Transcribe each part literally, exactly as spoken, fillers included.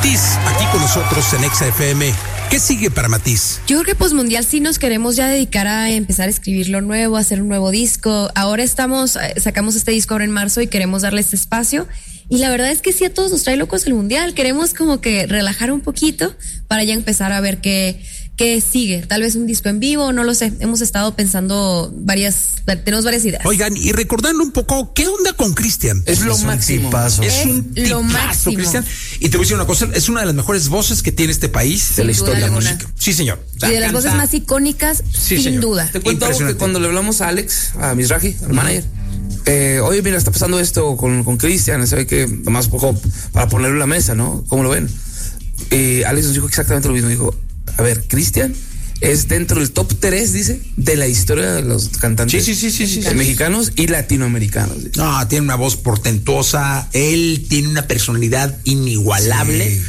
Matiz, aquí con nosotros en Exa F M. ¿Qué sigue para Matiz? Yo creo que Postmundial sí nos queremos ya dedicar a empezar a escribir lo nuevo, a hacer un nuevo disco. Ahora estamos, sacamos este disco ahora en marzo y queremos darle este espacio. Y la verdad es que sí, a todos nos trae locos el Mundial. Queremos como que relajar un poquito para ya empezar a ver qué, qué sigue. Tal vez un disco en vivo, no lo sé. Hemos estado pensando varias, tenemos varias ideas. Oigan, y recordando un poco, ¿qué onda con Cristian? Es lo máximo. Es, Es un lo tipazo, máximo. Cristian. Y te voy a decir una cosa, es una de las mejores voces que tiene este país de la historia de la alguna. música. Sí, señor. O sea, Y de las canta- voces más icónicas, Sí, sin señor. duda. Te cuento algo que Impresionante. cuando le hablamos a Alex, a Mizrahi, al manager, eh, oye, mira, está pasando esto con, con Cristian, ¿sabe qué? Nomás poco para ponerlo en la mesa, ¿no? ¿Cómo lo ven? Eh, Alex nos dijo exactamente lo mismo. Dijo, a ver, Cristian es dentro del top tres, dice, de la historia de los cantantes Sí, sí, sí, sí, sí, eh, sí. mexicanos y latinoamericanos. Dice. No, tiene una voz portentosa, él tiene una personalidad inigualable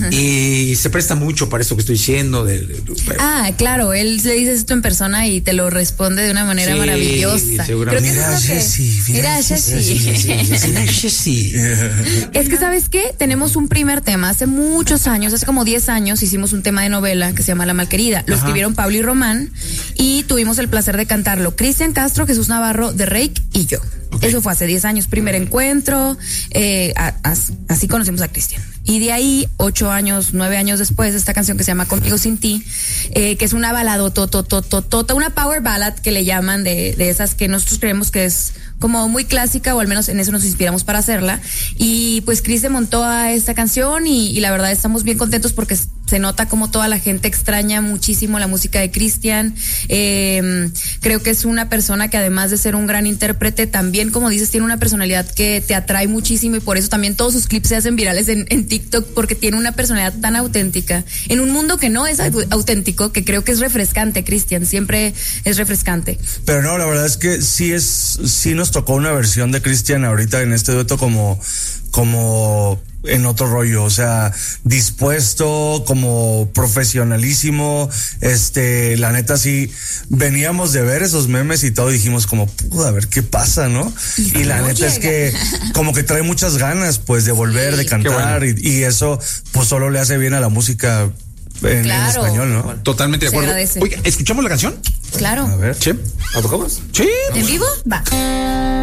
y se presta mucho para esto que estoy diciendo. De, de- de- Ah, claro, él le dices esto en persona y te lo responde de una manera Sí, maravillosa. seguramente. Creo que Mira, eso es lo que- Jessy, mira, Mira, Jessy. Mira, Jessy. Es que, ¿sabes qué? Tenemos un primer tema. Hace muchos años, hace como diez años, hicimos un tema de novela que se llama La Malquerida. Lo Ajá. escribieron Pablo y Román y tuvimos el placer de cantarlo Cristian Castro, Jesús Navarro, de Reik y yo. Ok. Eso fue hace diez años, primer encuentro, eh, a- as- así conocimos a Cristian. Y de ahí, ocho años, nueve años después, esta canción que se llama Conmigo Sin Ti, eh, que es una balada, tota, una power ballad que le llaman de, de esas que nosotros creemos que es como muy clásica, o al menos en eso nos inspiramos para hacerla. Y pues Chris se montó a esta canción y, y la verdad estamos bien contentos porque se nota como toda la gente extraña muchísimo la música de Cristian. Eh, creo que es una persona que además de ser un gran intérprete, también, como dices, tiene una personalidad que te atrae muchísimo y por eso también todos sus clips se hacen virales en, en TikTok, porque tiene una personalidad tan auténtica en un mundo que no es au- auténtico, que creo que es refrescante. Cristian siempre es refrescante. Pero no, la verdad es que sí es, sí nos tocó una versión de Cristian ahorita en este dueto como, como en otro rollo, o sea, dispuesto, como profesionalísimo, este, la neta sí, veníamos de ver esos memes y todo y dijimos como, puta, a ver qué pasa, ¿no? Y Y la no neta es llega. que como que trae muchas ganas, pues, de volver, Sí. de cantar Qué bueno. y, y eso, pues, solo le hace bien a la música en, en Claro. español, ¿no? Totalmente de Se acuerdo. agradece. Oiga, ¿escuchamos la canción? Claro. A ver. Sí. ¿La tocamos? Sí. ¿En vivo? Va.